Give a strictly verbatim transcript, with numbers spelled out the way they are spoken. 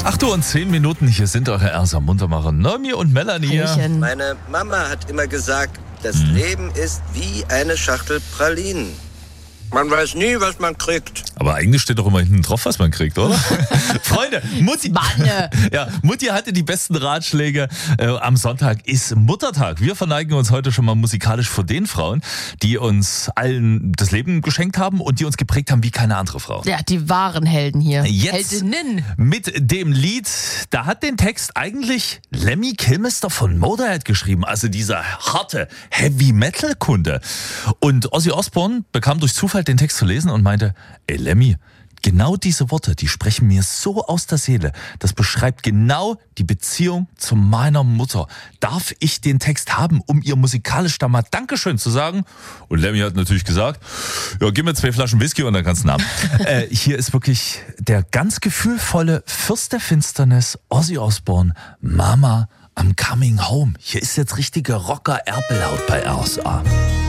acht Uhr und zehn Minuten, hier sind eure Ersa Muntermacher, Noemi und Melanie. Hallöchen. Meine Mama hat immer gesagt, das Hm. Leben ist wie eine Schachtel Pralinen. Man weiß nie, was man kriegt. Aber eigentlich steht doch immer hinten drauf, was man kriegt, oder? Freunde, Mutti, Manne. ja, Mutti hatte die besten Ratschläge. Äh, am Sonntag ist Muttertag. Wir verneigen uns heute schon mal musikalisch vor den Frauen, die uns allen das Leben geschenkt haben und die uns geprägt haben wie keine andere Frau. Ja, die wahren Helden hier. Jetzt Heldinnen. mit dem Lied, da hat den Text eigentlich Lemmy Kilmister von Motorhead geschrieben, also dieser harte Heavy-Metal-Kunde. Und Ozzy Osbourne bekam durch Zufall den Text zu lesen und meinte, ey Lemmy, genau diese Worte, die sprechen mir so aus der Seele. Das beschreibt genau die Beziehung zu meiner Mutter. Darf ich den Text haben, um ihr musikalisch da mal Dankeschön zu sagen? Und Lemmy hat natürlich gesagt, ja, gib mir zwei Flaschen Whisky und dann kannst du ihn haben. äh, hier ist wirklich der ganz gefühlvolle Fürst der Finsternis, Ozzy Osbourne, Mama, I'm coming home. Hier ist jetzt richtige Rocker-Erpelhaut bei R S A.